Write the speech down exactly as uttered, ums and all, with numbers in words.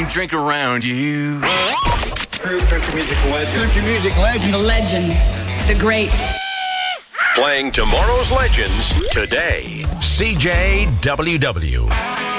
don't drink around you. True country music legend. Country music legend. The legend. The great. Playing tomorrow's legends today. C J W W.